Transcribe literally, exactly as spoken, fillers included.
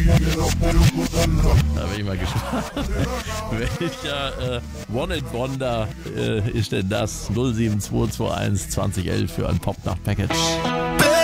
Da bin ich mal gespannt. Welcher äh, One and Wonder äh, ist denn das? null sieben zwei zwei eins zwanzig elf für ein Pop-Nacht-Package.